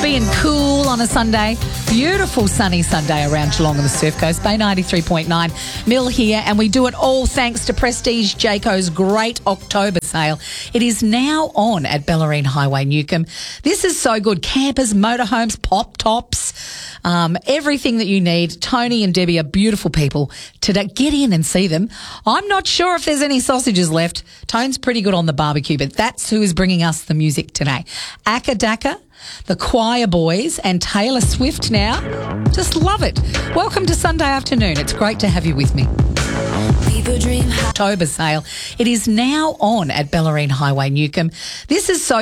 Being cool on a Sunday. Beautiful sunny Sunday around Geelong and the Surf Coast. Bay 93.9. Mill here, and we do it all thanks to Prestige Jayco's great October sale. It is now on at Bellarine Highway, Newcomb. This is so good. Campers, motorhomes, pop tops, everything that you need. Tony and Debbie are beautiful people. Today, get in and see them. I'm not sure if there's any sausages left. Tone's pretty good on the barbecue, but that's who is bringing us the music today. Akka Daka, the Choir Boys, and Taylor Swift now. Just love it. Welcome to Sunday afternoon. It's great to have you with me. October sale. It is now on at Bellarine Highway, Newcomb. This is so